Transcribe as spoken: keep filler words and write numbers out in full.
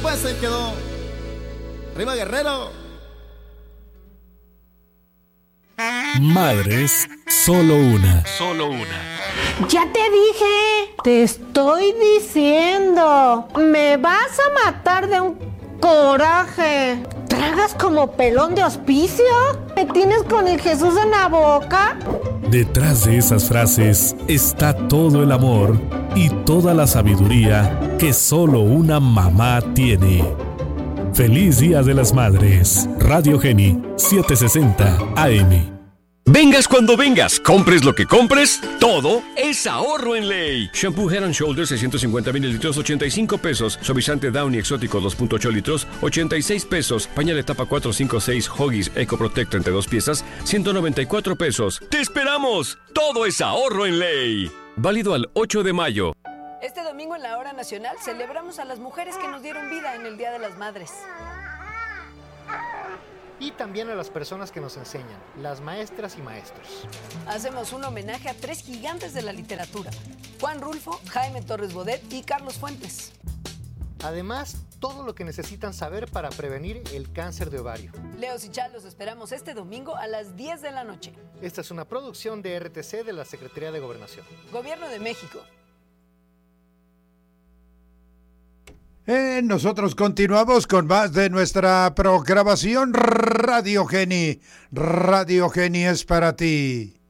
pues, ahí quedó. Arriba, Guerrero. Madres, solo una. Solo una. Ya te dije, te estoy diciendo, me vas a matar de un coraje. ¿Tragas como pelón de hospicio? ¿Me tienes con el Jesús en la boca? Detrás de esas frases está todo el amor y toda la sabiduría que solo una mamá tiene. Feliz Día de las Madres. Radio Geni setecientos sesenta A M. Vengas cuando vengas, compres lo que compres, todo es ahorro en Ley. Shampoo Head and Shoulders seiscientos cincuenta mililitros, ochenta y cinco pesos. Suavizante Downy Exótico dos punto ocho litros, ochenta y seis pesos. Pañal etapa cuatro cinco seis Huggies Eco Protect treinta y dos piezas, ciento noventa y cuatro pesos. ¡Te esperamos! Todo es ahorro en Ley. Válido al ocho de mayo. Este domingo en la Hora Nacional celebramos a las mujeres que nos dieron vida en el Día de las Madres. Y también a las personas que nos enseñan, las maestras y maestros. Hacemos un homenaje a tres gigantes de la literatura: Juan Rulfo, Jaime Torres Bodet y Carlos Fuentes. Además, todo lo que necesitan saber para prevenir el cáncer de ovario. Leos y Chal los esperamos este domingo a las diez de la noche. Esta es una producción de R T C de la Secretaría de Gobernación. Gobierno de México. Eh, nosotros continuamos con más de nuestra programación. Radio Geni. Radio Geni es para ti.